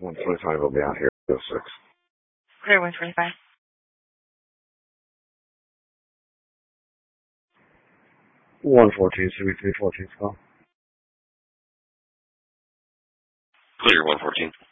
125 will be out here. 06. Clear 125. 114, CB314's call. Clear 114.